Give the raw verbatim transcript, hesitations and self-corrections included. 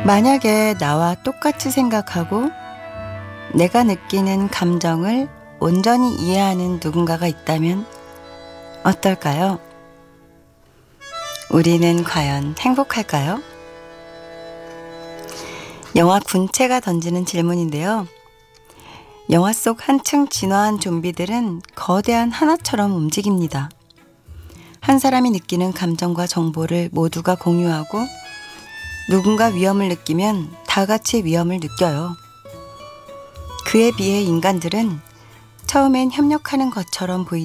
만약에 나와 똑같이 생각하고 내가 느끼는 감정을 온전히 이해하는 누군가가 있다면 어떨까요? 우리는 과연 행복할까요? 영화 군체가 던지는 질문인데요. 영화 속 한층 진화한 좀비들은 거대한 하나처럼 움직입니다. 한 사람이 느끼는 감정과 정보를 모두가 공유하고 누군가 위험을 느끼면 다 같이 위험을 느껴요. 그에 비해 인간들은 처음엔 협력하는 것처럼 보이